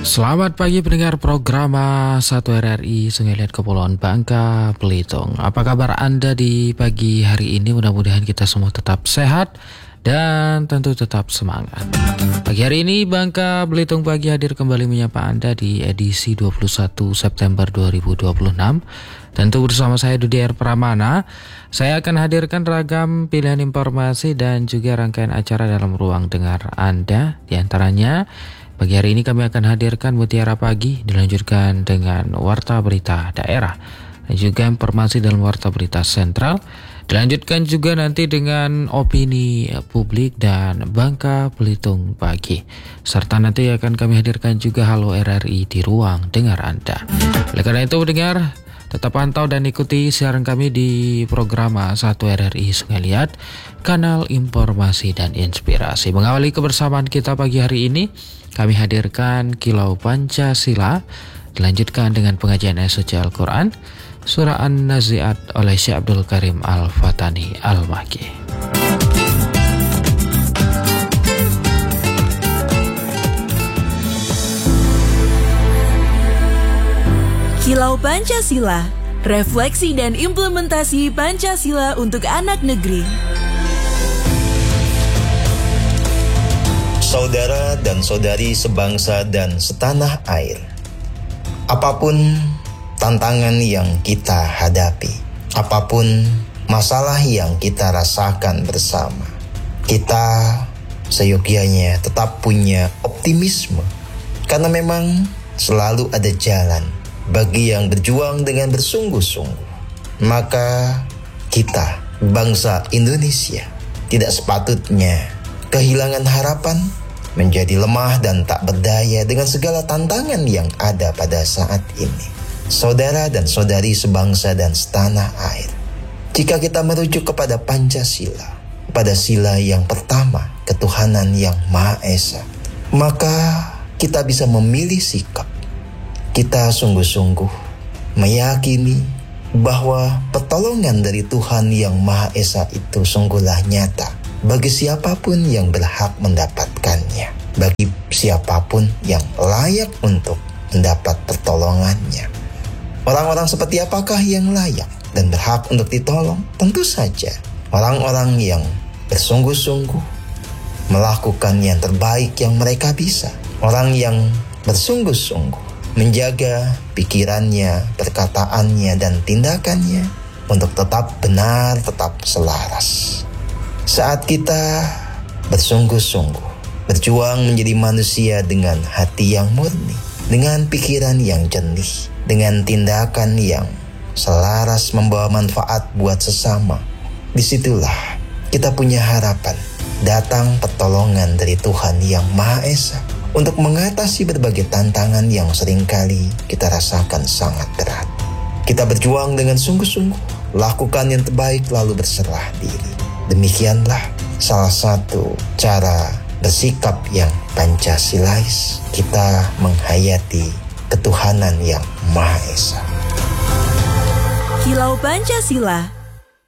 Selamat pagi pendengar program 1 RRI Sungai Liat Kepulauan Bangka Belitung. Apa kabar Anda di pagi hari ini? Mudah-mudahan kita semua tetap sehat dan tentu tetap semangat. Pagi hari ini Bangka Belitung Pagi hadir kembali menyapa Anda di edisi 21 September 2026. Tentu bersama saya Dudi R. Pramana. Saya akan hadirkan ragam pilihan informasi dan juga rangkaian acara dalam ruang dengar Anda. Di antaranya pagi hari ini kami akan hadirkan Mutiara Pagi, dilanjutkan dengan Warta Berita Daerah, dan juga informasi dalam Warta Berita Sentral. Dilanjutkan juga nanti dengan Opini Publik dan Bangka Belitung Pagi. Serta nanti akan kami hadirkan juga Halo RRI di ruang dengar Anda. Oleh karena itu pendengar, tetap pantau dan ikuti siaran kami di program 1 RRI Sungai Liat, kanal informasi dan inspirasi. Mengawali kebersamaan kita pagi hari ini, kami hadirkan Kilau Pancasila, dilanjutkan dengan pengajian suci Al-Quran, Surah An-Nazi'at oleh Syekh Abdul Karim Al-Fatani Al-Maki. Kilau Pancasila, refleksi dan implementasi Pancasila untuk anak negeri. Saudara dan saudari sebangsa dan setanah air, apapun tantangan yang kita hadapi, apapun masalah yang kita rasakan bersama, kita seyogyanya tetap punya optimisme, karena memang selalu ada jalan bagi yang berjuang dengan bersungguh-sungguh. Maka kita, bangsa Indonesia, tidak sepatutnya kehilangan harapan, menjadi lemah dan tak berdaya dengan segala tantangan yang ada pada saat ini. Saudara dan saudari sebangsa dan setanah air, jika kita merujuk kepada Pancasila, pada sila yang pertama, ketuhanan yang Maha Esa, maka kita bisa memilih sikap. Kita sungguh-sungguh meyakini bahwa pertolongan dari Tuhan yang Maha Esa itu sungguhlah nyata bagi siapapun yang berhak mendapatkannya, bagi siapapun yang layak untuk mendapat pertolongannya. Orang-orang seperti apakah yang layak dan berhak untuk ditolong? Tentu saja orang-orang yang bersungguh-sungguh melakukan yang terbaik yang mereka bisa. Orang yang bersungguh-sungguh menjaga pikirannya, perkataannya, dan tindakannya untuk tetap benar, tetap selaras. Saat kita bersungguh-sungguh berjuang menjadi manusia dengan hati yang murni, dengan pikiran yang jernih, dengan tindakan yang selaras membawa manfaat buat sesama, disitulah kita punya harapan datang pertolongan dari Tuhan yang Maha Esa untuk mengatasi berbagai tantangan yang seringkali kita rasakan sangat berat. Kita berjuang dengan sungguh-sungguh, lakukan yang terbaik lalu berserah diri. Demikianlah salah satu cara bersikap yang Pancasilais, kita menghayati ketuhanan yang Maha Esa. Kilau Pancasila,